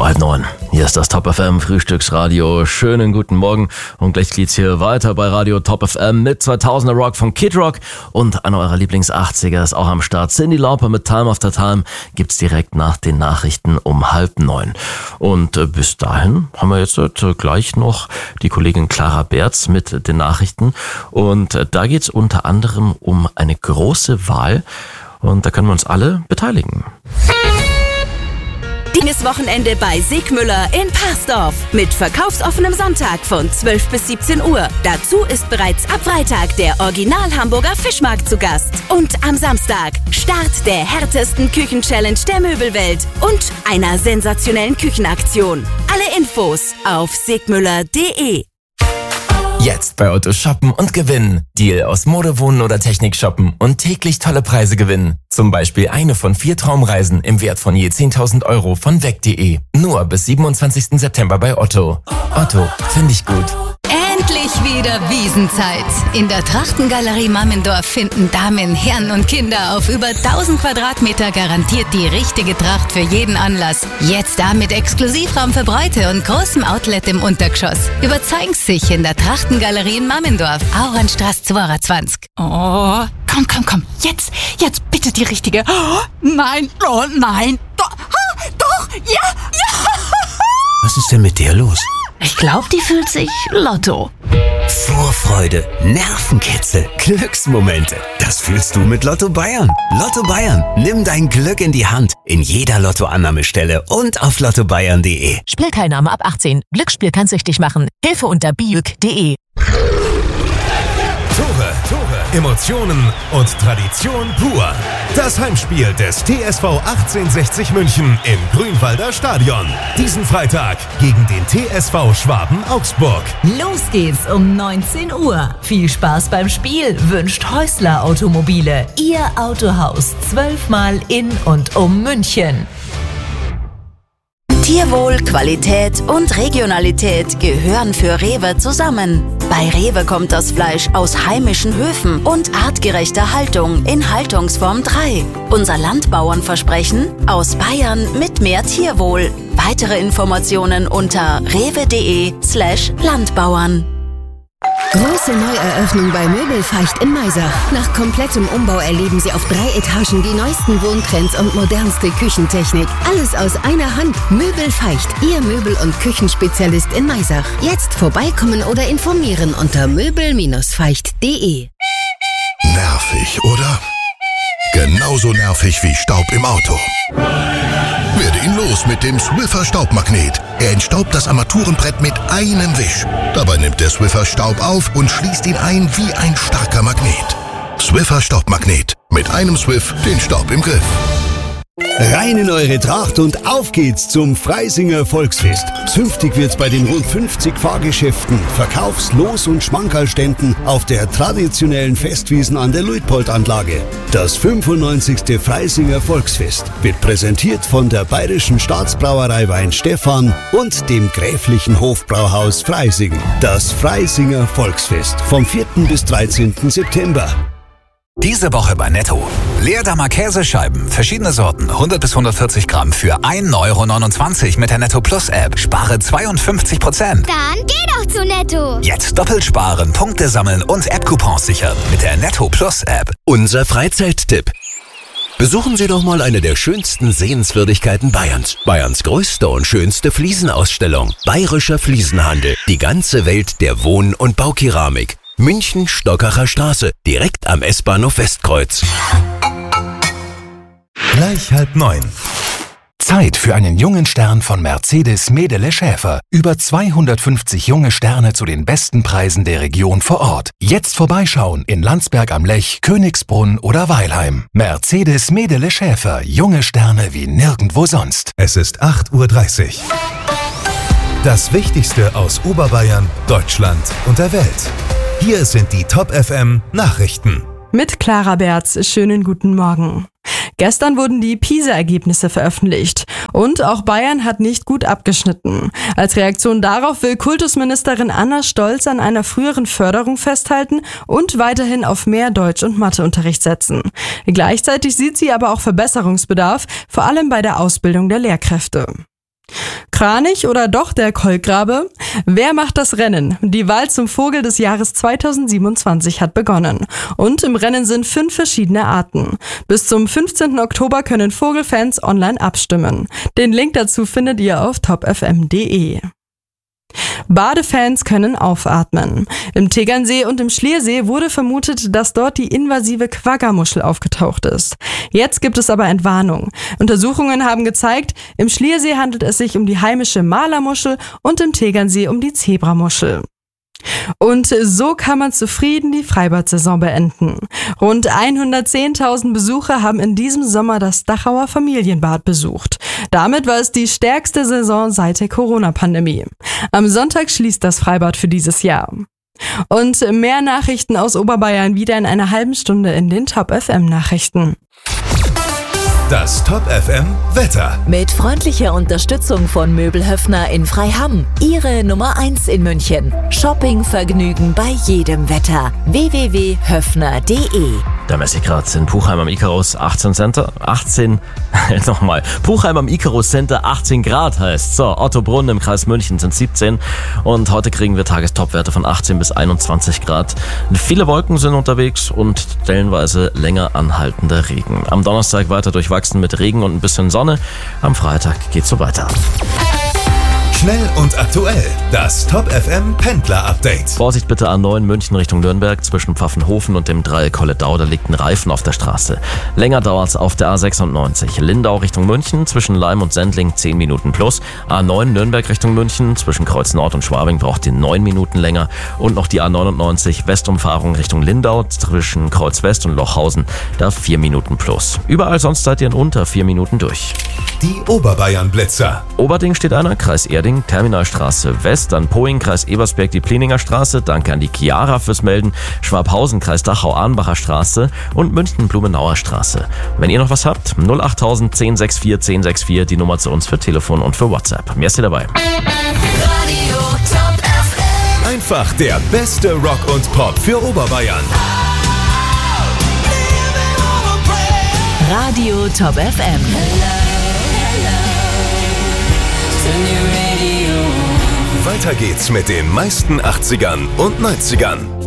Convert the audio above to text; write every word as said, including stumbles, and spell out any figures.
vor halb neun. Hier ist das Top F M Frühstücksradio. Schönen guten Morgen. Und gleich geht's hier weiter bei Radio Top F M mit zweitausender Rock von Kid Rock. Und einer eurer Lieblings-achtziger ist auch am Start. Cyndi Lauper mit Time After Time gibt's direkt nach den Nachrichten um halb neun. Und äh, bis dahin haben wir jetzt äh, gleich noch die Kollegin Clara Berz mit den Nachrichten. Und äh, da geht's unter anderem um eine große Wahl. Und da können wir uns alle beteiligen. Dieses Wochenende bei Siegmüller in Parsdorf mit verkaufsoffenem Sonntag von zwölf bis siebzehn Uhr. Dazu ist bereits ab Freitag der Original Hamburger Fischmarkt zu Gast. Und am Samstag Start der härtesten Küchenchallenge der Möbelwelt und einer sensationellen Küchenaktion. Alle Infos auf siegmüller punkt de. Jetzt bei Otto shoppen und gewinnen. Deal aus Mode, Wohnen oder Technik shoppen und täglich tolle Preise gewinnen. Zum Beispiel eine von vier Traumreisen im Wert von je zehntausend Euro von weg punkt de. Nur bis siebenundzwanzigsten September bei Otto. Otto, finde ich gut. Endlich wieder Wiesenzeit. In der Trachtengalerie Mammendorf finden Damen, Herren und Kinder auf über tausend Quadratmeter garantiert die richtige Tracht für jeden Anlass. Jetzt da mit Exklusivraum für Bräute und großem Outlet im Untergeschoss. Überzeugen Sie sich in der Trachtengalerie in Mammendorf, Auernstraße zweiundzwanzig. Oh, komm, komm, komm. Jetzt, jetzt bitte die richtige. Oh, nein, oh nein. Doch, ah, doch, ja, ja. Was ist denn mit der los? Ich glaube, die fühlt sich Lotto. Vorfreude, Nervenkitzel, Glücksmomente. Das fühlst du mit Lotto Bayern. Lotto Bayern. Nimm dein Glück in die Hand. In jeder Lottoannahmestelle und auf lotto bayern punkt de. Spielteilnahme ab achtzehn. Glücksspiel kann süchtig machen. Hilfe unter biuk punkt de. Tore, Tore, Emotionen und Tradition pur. Das Heimspiel des T S V achtzehnhundertsechzig München im Grünwalder Stadion. Diesen Freitag gegen den T S V Schwaben Augsburg. Los geht's um neunzehn Uhr. Viel Spaß beim Spiel wünscht Häusler Automobile. Ihr Autohaus zwölfmal in und um München. Tierwohl, Qualität und Regionalität gehören für Rewe zusammen. Bei Rewe kommt das Fleisch aus heimischen Höfen und artgerechter Haltung in Haltungsform drei. Unser Landbauernversprechen: aus Bayern mit mehr Tierwohl. Weitere Informationen unter rewe punkt de slash Landbauern. Große Neueröffnung bei Möbelfeicht in Maisach. Nach komplettem Umbau erleben Sie auf drei Etagen die neuesten Wohntrends und modernste Küchentechnik. Alles aus einer Hand. Möbelfeicht, Ihr Möbel- und Küchenspezialist in Maisach. Jetzt vorbeikommen oder informieren unter möbel Bindestrich feicht punkt de. Nervig, oder? Genauso nervig wie Staub im Auto. Werde ihn los mit dem Swiffer Staubmagnet. Er entstaubt das Armaturenbrett mit einem Wisch. Dabei nimmt der Swiffer Staub auf und schließt ihn ein wie ein starker Magnet. Swiffer Staubmagnet. Mit einem Swiff den Staub im Griff. Rein in eure Tracht und auf geht's zum Freisinger Volksfest. Zünftig wird's bei den rund fünfzig Fahrgeschäften, Verkaufs-, Los- und Schmankerlständen auf der traditionellen Festwiesen an der Luitpold-Anlage. Das fünfundneunzigste Freisinger Volksfest wird präsentiert von der Bayerischen Staatsbrauerei Weinstefan und dem Gräflichen Hofbrauhaus Freising. Das Freisinger Volksfest vom vierten bis dreizehnten September. Diese Woche bei Netto. Leerdammer Käsescheiben, verschiedene Sorten, hundert bis hundertvierzig Gramm für ein Euro neunundzwanzig mit der Netto Plus App. Spare zweiundfünfzig Prozent. Dann geh doch zu Netto. Jetzt doppelt sparen, Punkte sammeln und App-Coupons sichern mit der Netto Plus App. Unser Freizeittipp. Besuchen Sie doch mal eine der schönsten Sehenswürdigkeiten Bayerns. Bayerns größte und schönste Fliesenausstellung. Bayerischer Fliesenhandel. Die ganze Welt der Wohn- und Baukeramik. München, Stockacher Straße, direkt am S-Bahnhof Westkreuz. Gleich halb neun. Zeit für einen jungen Stern von Mercedes Medele Schäfer. Über zweihundertfünfzig junge Sterne zu den besten Preisen der Region vor Ort. Jetzt vorbeischauen in Landsberg am Lech, Königsbrunn oder Weilheim. Mercedes Medele Schäfer. Junge Sterne wie nirgendwo sonst. Es ist acht Uhr dreißig. Das Wichtigste aus Oberbayern, Deutschland und der Welt. Hier sind die Top F M Nachrichten. Mit Clara Berz, schönen guten Morgen. Gestern wurden die PISA-Ergebnisse veröffentlicht und auch Bayern hat nicht gut abgeschnitten. Als Reaktion darauf will Kultusministerin Anna Stolz an einer früheren Förderung festhalten und weiterhin auf mehr Deutsch- und Matheunterricht setzen. Gleichzeitig sieht sie aber auch Verbesserungsbedarf, vor allem bei der Ausbildung der Lehrkräfte. Kranich oder doch der Kolkrabe? Wer macht das Rennen? Die Wahl zum Vogel des Jahres zweitausendsiebenundzwanzig hat begonnen. Und im Rennen sind fünf verschiedene Arten. Bis zum fünfzehnten Oktober können Vogelfans online abstimmen. Den Link dazu findet ihr auf top f m punkt d e. Badefans können aufatmen. Im Tegernsee und im Schliersee wurde vermutet, dass dort die invasive Quaggamuschel aufgetaucht ist. Jetzt gibt es aber Entwarnung. Untersuchungen haben gezeigt, im Schliersee handelt es sich um die heimische Malermuschel und im Tegernsee um die Zebramuschel. Und so kann man zufrieden die Freibad-Saison beenden. Rund hundertzehntausend Besucher haben in diesem Sommer das Dachauer Familienbad besucht. Damit war es die stärkste Saison seit der Corona-Pandemie. Am Sonntag schließt das Freibad für dieses Jahr. Und mehr Nachrichten aus Oberbayern wieder in einer halben Stunde in den Top F M Nachrichten. Das Top F M Wetter. Mit freundlicher Unterstützung von Möbelhöfner in Freiham. Ihre Nummer eins in München. Shoppingvergnügen bei jedem Wetter. w w w punkt höfner punkt d e. Der Messi-Grad in Puchheim am Icarus achtzehn Center, achtzehn, nochmal, Puchheim am Icarus Center achtzehn Grad heißt. So, Ottobrunn im Kreis München sind siebzehn und heute kriegen wir Tagestopwerte von achtzehn bis einundzwanzig Grad. Viele Wolken sind unterwegs und stellenweise länger anhaltender Regen. Am Donnerstag weiter durchwachsen mit Regen und ein bisschen Sonne. Am Freitag geht's so weiter. Schnell und aktuell. Das Top F M Pendler Update. Vorsicht bitte A neun München Richtung Nürnberg zwischen Pfaffenhofen und dem Dreieck Holledau. Da liegt ein Reifen auf der Straße. Länger dauert's auf der A sechsundneunzig. Lindau Richtung München zwischen Leim und Sendling zehn Minuten plus. A neun Nürnberg Richtung München zwischen Kreuz Nord und Schwabing braucht ihr neun Minuten länger. Und noch die A neunundneunzig Westumfahrung Richtung Lindau zwischen Kreuz West und Lochhausen. Da vier Minuten plus. Überall sonst seid ihr in unter vier Minuten durch. Die Oberbayern Blitzer. Oberding steht einer, Kreis Erding, Terminalstraße West, dann Poing, Kreis Ebersberg, die Plininger Straße, danke an die Chiara fürs Melden, Schwabhausen, Kreis Dachau-Arnbacher Straße und München-Blumenauer Straße. Wenn ihr noch was habt, null achttausend zehn sechs vier zehn sechs vier, die Nummer zu uns für Telefon und für WhatsApp. Mehr ist ihr dabei. Radio Top F M. Einfach der beste Rock und Pop für Oberbayern. Radio Top F M. Weiter geht's mit den meisten achtzigern und neunzigern.